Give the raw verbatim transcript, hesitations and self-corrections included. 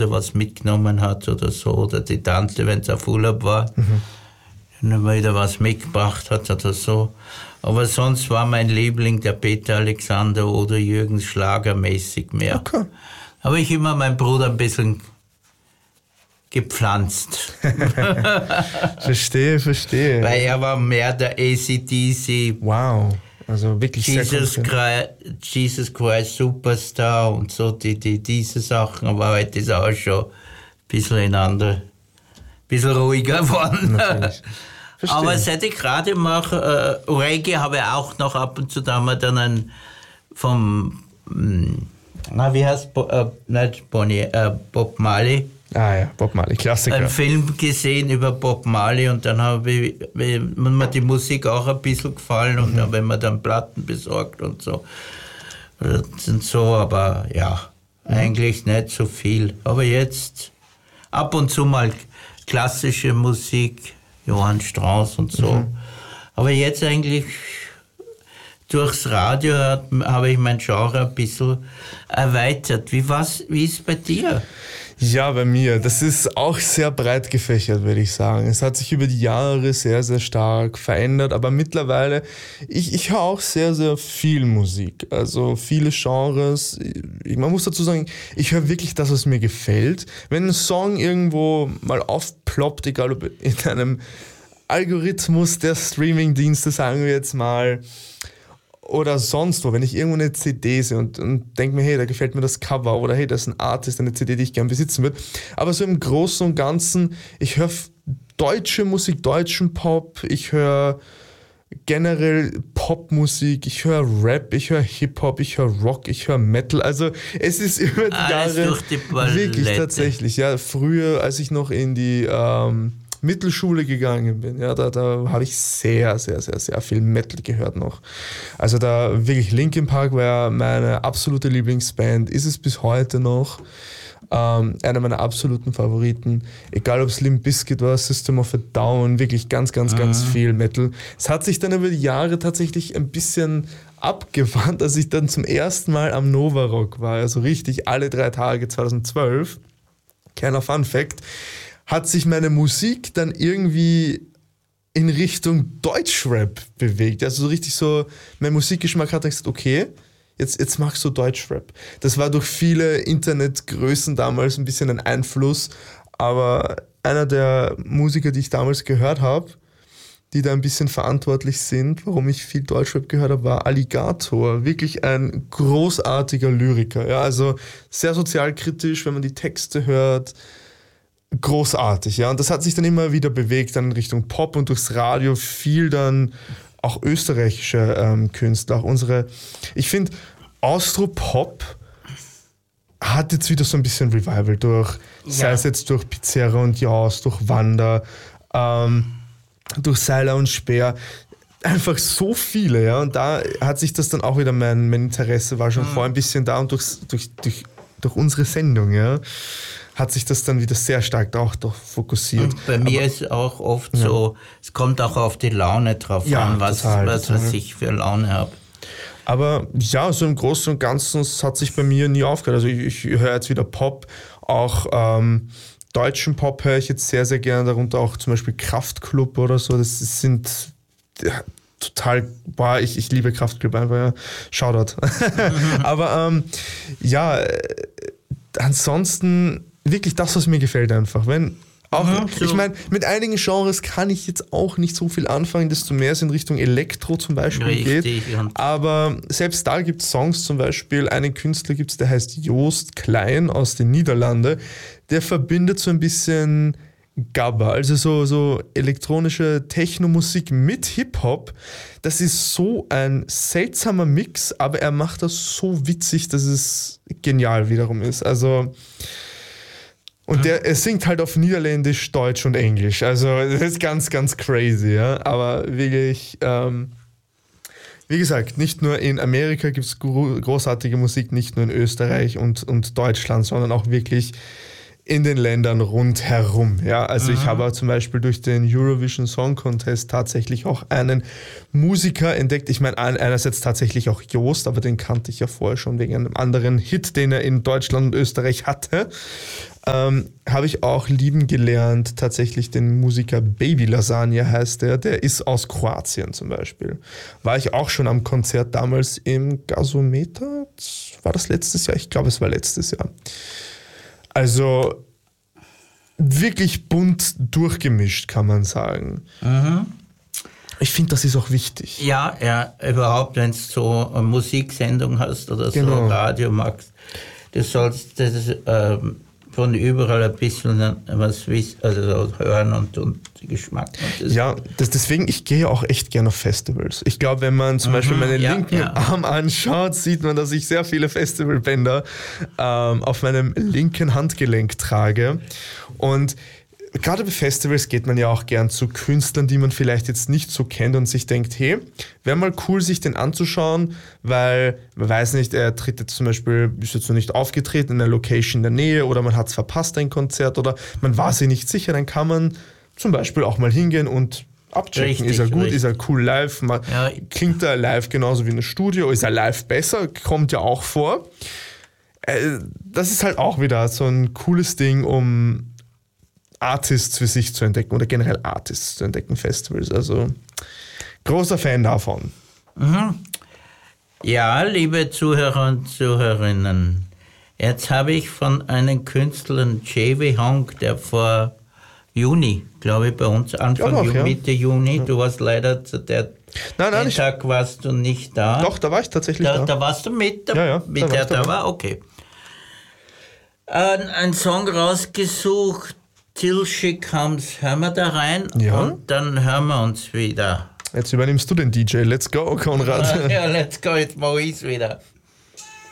Bruder was mitgenommen hat oder so, oder die Tante, wenn es auf Urlaub war, mhm. dann wieder was mitgebracht hat oder so. Aber sonst war mein Liebling der Peter Alexander oder Jürgen Schlagermäßig mehr. Okay. Habe ich immer meinen Bruder ein bisschen gepflanzt. Verstehe, verstehe. Weil er war mehr der A C D C. Wow, also wirklich Jesus sehr Christ, Jesus Christ Superstar und so, die, die, diese Sachen. Aber heute ist er auch schon ein bisschen in andere, ein bisschen ruhiger geworden. Aber seit ich gerade mache, äh, Reggae habe ich auch noch ab und zu, da haben wir dann einen vom, mh, na, wie heißt Bo, äh, nicht Bonnie, äh, Bob Marley. Ah ja, Bob Marley, Klassiker. Einen Film gesehen über Bob Marley und dann habe ich, mir die Musik auch ein bisschen gefallen und mhm. dann habe ich mir dann Platten besorgt und so. Und so, aber ja, mhm. eigentlich nicht so viel. Aber jetzt ab und zu mal klassische Musik, Johann Strauss und so. Mhm. Aber jetzt eigentlich durchs Radio habe ich mein Genre ein bisschen erweitert. Wie, was, wie ist es bei dir? Ja, bei mir. Das ist auch sehr breit gefächert, würde ich sagen. Es hat sich über die Jahre sehr, sehr stark verändert, aber mittlerweile, ich, ich höre auch sehr, sehr viel Musik. Also viele Genres. Man muss dazu sagen, ich höre wirklich das, was mir gefällt. Wenn ein Song irgendwo mal aufploppt, egal ob in einem Algorithmus der Streamingdienste, sagen wir jetzt mal, oder sonst wo, wenn ich irgendwo eine C D sehe und, und denke mir, hey, da gefällt mir das Cover oder hey, das ist ein Artist, eine C D, die ich gerne besitzen würde. Aber so im Großen und Ganzen, ich höre deutsche Musik, deutschen Pop, ich höre generell Popmusik, ich höre Rap, ich höre Hip-Hop, ich höre Rock, ich höre Metal. Also es ist über die Alles Jahre durch die wirklich tatsächlich. Ja, früher, als ich noch in die ähm, Mittelschule gegangen bin, ja, da, da habe ich sehr, sehr, sehr, sehr viel Metal gehört noch. Also da wirklich Linkin Park war meine absolute Lieblingsband, ist es bis heute noch. Ähm, einer meiner absoluten Favoriten. Egal ob es Limp Bizkit war, System of a Down, wirklich ganz, ganz, mhm. ganz viel Metal. Es hat sich dann über die Jahre tatsächlich ein bisschen abgewandt, als ich dann zum ersten Mal am Nova Rock war, also richtig alle drei Tage zweitausendzwölf. Kleiner Fun Fact. Hat sich meine Musik dann irgendwie in Richtung Deutschrap bewegt. Also so richtig so, mein Musikgeschmack hat dann gesagt, okay, jetzt, jetzt magst du Deutschrap. Das war durch viele Internetgrößen damals ein bisschen ein Einfluss, aber einer der Musiker, die ich damals gehört habe, die da ein bisschen verantwortlich sind, warum ich viel Deutschrap gehört habe, war Alligator. Wirklich ein großartiger Lyriker. Ja, also sehr sozialkritisch, wenn man die Texte hört. Großartig, ja. Und das hat sich dann immer wieder bewegt, dann in Richtung Pop und durchs Radio viel dann auch österreichische ähm, Künstler, auch unsere, ich finde, Austropop hat jetzt wieder so ein bisschen Revival durch, ja. sei es jetzt durch Pizarra und Jaus, durch Wanda, ähm, durch Seiler und Speer. Einfach so viele, ja. Und da hat sich das dann auch wieder, mein, mein Interesse war schon mhm. vorher ein bisschen da und durchs, durch, durch, durch unsere Sendung, ja, hat sich das dann wieder sehr stark auch doch fokussiert. Und bei mir Aber, ist auch oft ja. so, es kommt auch auf die Laune drauf ja, an, was, total, was, total. was ich für Laune habe. Aber ja, so im Großen und Ganzen, es hat sich bei mir nie aufgehört. Also ich, ich höre jetzt wieder Pop, auch ähm, deutschen Pop höre ich jetzt sehr, sehr gerne, darunter auch zum Beispiel Kraftklub oder so. Das sind ja, total, boah, ich, ich liebe Kraftklub einfach, ja. Shoutout. Aber ähm, ja, äh, ansonsten wirklich das, was mir gefällt einfach. Wenn auch, mhm, so. Ich meine, mit einigen Genres kann ich jetzt auch nicht so viel anfangen, desto mehr es in Richtung Elektro zum Beispiel Richtig, geht. Aber selbst da gibt es Songs, zum Beispiel einen Künstler gibt es, der heißt Joost Klein aus den Niederlanden, der verbindet so ein bisschen Gabba, also so, so elektronische Techno-Musik mit Hip-Hop. Das ist so ein seltsamer Mix, aber er macht das so witzig, dass es genial wiederum ist. Also und der, er singt halt auf Niederländisch, Deutsch und Englisch. Also das ist ganz, ganz crazy, ja. Aber wirklich, ähm, wie gesagt, nicht nur in Amerika gibt es gro- großartige Musik, nicht nur in Österreich und, und Deutschland, sondern auch wirklich in den Ländern rundherum. Ja, also Mhm. ich habe zum Beispiel durch den Eurovision Song Contest tatsächlich auch einen Musiker entdeckt. Ich meine, einerseits tatsächlich auch Jost, aber den kannte ich ja vorher schon wegen einem anderen Hit, den er in Deutschland und Österreich hatte. Ähm, habe ich auch lieben gelernt, tatsächlich den Musiker Baby Lasagna heißt der, der ist aus Kroatien zum Beispiel. War ich auch schon am Konzert damals im Gasometer? War das letztes Jahr? Ich glaube, es war letztes Jahr. Also wirklich bunt durchgemischt, kann man sagen. Mhm. Ich finde, das ist auch wichtig. Ja, ja, überhaupt, wenn du so eine Musiksendung hast oder so Genau. Radio magst, du sollst das ähm, von überall ein bisschen was wissen, also hören und, und Geschmack. Und das Ja, das, deswegen, ich gehe auch echt gerne auf Festivals. Ich glaube, wenn man zum Mhm, Beispiel meinen ja, linken ja. Arm anschaut, sieht man, dass ich sehr viele Festivalbänder ähm, auf meinem linken Handgelenk trage. Und gerade bei Festivals geht man ja auch gern zu Künstlern, die man vielleicht jetzt nicht so kennt und sich denkt, hey, wäre mal cool, sich den anzuschauen, weil man weiß nicht, er tritt jetzt zum Beispiel, ist jetzt noch nicht aufgetreten in einer Location in der Nähe oder man hat es verpasst, ein Konzert oder man war sich nicht sicher, dann kann man zum Beispiel auch mal hingehen und abchecken. Richtig, ist er gut, richtig. ist er cool live, man, Ja. klingt er live genauso wie in einem Studio, ist er live besser, kommt ja auch vor. Äh, Das ist halt auch wieder so ein cooles Ding, um Artists für sich zu entdecken oder generell Artists zu entdecken, Festivals. Also großer Fan davon. Ja, liebe Zuhörer und Zuhörerinnen, jetzt habe ich von einem Künstler, J W Honk, der vor Juni, glaube ich, bei uns Anfang Ja, doch, Juni, ja. Mitte Juni, du warst leider zu der Nein, nein, den ich, Tag warst du nicht da. doch, da war ich tatsächlich Da, da. da warst du mit, da, Ja, ja, mit da der warst du da da. war, okay. Ein, ein Song rausgesucht, Till She Comes, hören wir da rein Ja. und dann hören wir uns wieder. Jetzt übernimmst du den D J. Let's go, Konrad. Ja, let's go, jetzt mach ich's wieder.